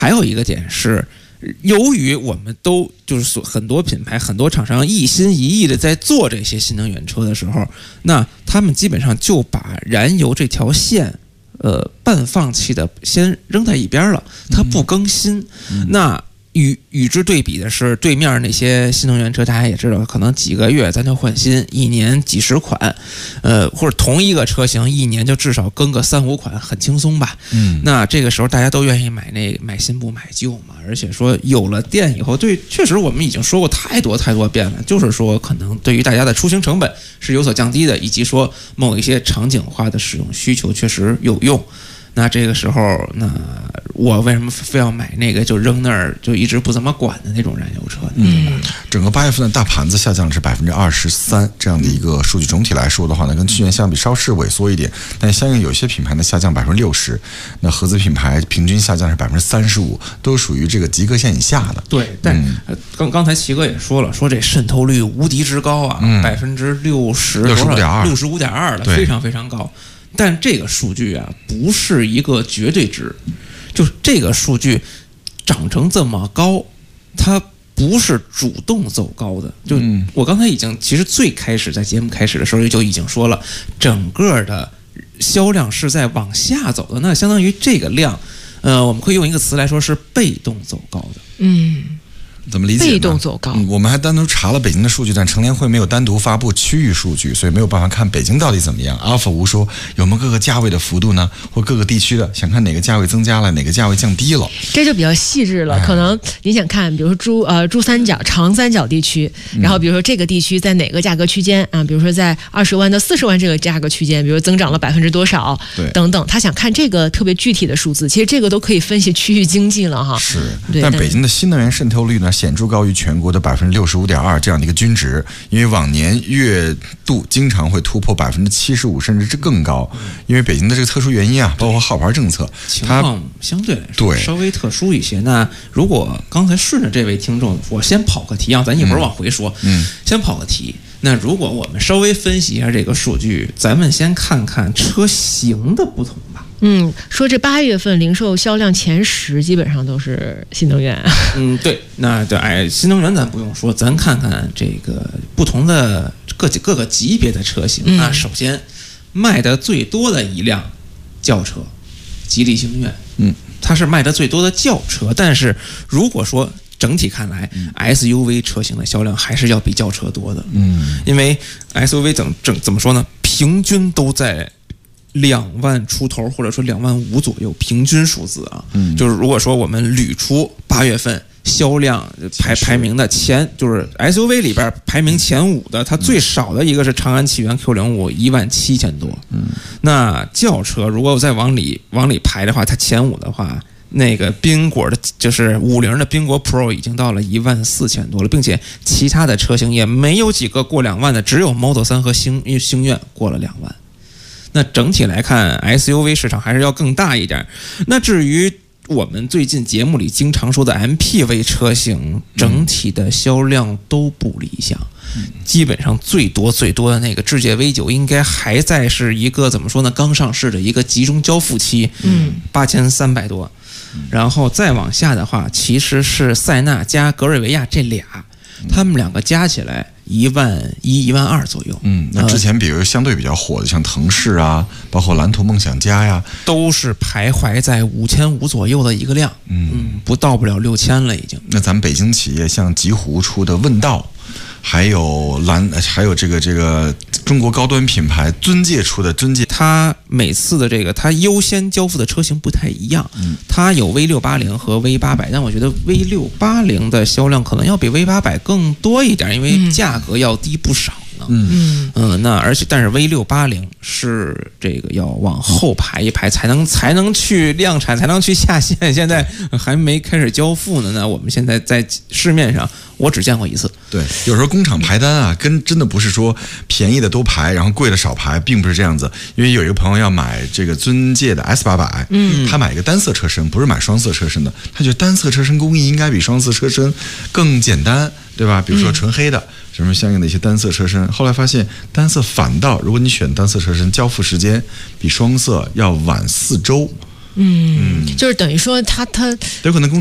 还有一个点是，由于我们都就是很多品牌、很多厂商一心一意的在做这些新能源车的时候，那他们基本上就把燃油这条线，半放弃的先扔在一边了，它不更新。那与之对比的是，对面那些新能源车，大家也知道，可能几个月咱就换新，一年几十款，或者同一个车型一年就至少更个3-5款，很轻松吧。那这个时候大家都愿意买新不买旧嘛，而且说有了电以后，对，确实我们已经说过太多遍了，就是说可能对于大家的出行成本是有所降低的，以及说某一些场景化的使用需求确实有用。那这个时候，那我为什么非要买那个就扔那儿就一直不怎么管的那种燃油车呢？ 整个8月份的大盘子下降是23%这样的一个数据。总体来说的话呢，跟去年相比稍是萎缩一点，但相应有些品牌呢下降60%，那合资品牌平均下降是35%，都属于这个及格线以下的。 对，但刚才齐哥也说了，说这渗透率无敌之高啊，65.2%了，非常非常高。但这个数据啊，不是一个绝对值，就是这个数据涨成这么高，它不是主动走高的。就我刚才其实最开始在节目开始的时候就已经说了，整个的销量是在往下走的，那相当于这个量，我们可以用一个词来说是被动走高的。 怎么理解呢？ 被动走高。 我们还单独查了北京的数据，但乘联会没有单独发布区域数据，所以没有办法看北京到底怎么样。阿尔法吴说有没有各个价位的幅度呢？或各个地区的，想看哪个价位增加了，哪个价位降低了？ 这就比较细致了。可能你想看，比如说珠三角、长三角地区，然后比如说这个地区在哪个价格区间啊？比如说在20万到40万这个价格区间，比如增长了多少，等等。他想看这个特别具体的数字，其实这个都可以分析区域经济了哈。 是，但北京的新能源渗透率呢？显著高于全国的65.2%这样的一个均值，因为往年月度经常会突破75%甚至更高，因为北京的这个特殊原因啊，包括号牌政策， 情况相对来说稍微特殊一些。那如果刚才顺着这位听众，我先跑个题啊，咱一会儿往回说，先跑个题。那如果我们稍微分析一下这个数据，咱们先看看车型的不同吧。 说这8月份零售销量前10基本上都是新能源。 对，那对，新能源咱不用说，咱看看这个不同的各个级别的车型。那首先卖的最多的一辆轿车，吉利星越，它是卖的最多的轿车，但是如果说整体看来，SUV 车型的销量还是要比轿车多的。因为 SUV 怎么说呢？平均都在2万出头，或者说2万5左右，平均数字啊。就是如果说我们捋出8月份销量排名的前，就是 SUV 里边排名前5的，它最少的一个是长安启源 Q05，17000多。那轿车如果再往里排的话，它前5的话，那个宾果的，就是50的宾果 Pro 已经到了14000多了，并且其他的车型也没有几个过2万的，只有 Model 3和星越过了2万。那整体来看 SUV 市场还是要更大一点。那至于我们最近节目里经常说的 MPV 车型，整体的销量都不理想。基本上最多的那个智界 V9 应该还在是一个怎么说呢，刚上市的一个集中交付期，8300多。然后再往下的话，其实是塞纳加格瑞维亚这俩，他们2个加起来11000、12000左右。 那之前比如相对比较火的，像腾势啊，包括蓝图梦想家呀， 都是徘徊在5500左右的一个量。不了6000了已经。 那咱们北京企业像极狐出的问道，还有这个中国高端品牌尊界出的尊界， 它每次的这个它优先交付的车型不太一样。它有 V680 和 V800， 但我觉得 V680 的销量可能要比 V800 更多一点，因为价格要低不少呢。但是 V680 是这个要往后排一排才能去量产，才能去下线，现在还没开始交付呢。那我们现在在市面上我只见过一次。 对，有时候工厂排单啊，跟真的不是说便宜的多排，然后贵的少排，并不是这样子。因为有一个朋友要买这个尊界的 S800，他买一个单色车身，不是买双色车身的，他觉得单色车身工艺应该比双色车身更简单，对吧？比如说纯黑的，什么相应的一些单色车身，后来发现单色反倒，如果你选单色车身，交付时间比双色要晚4周。 就是等于说它有可能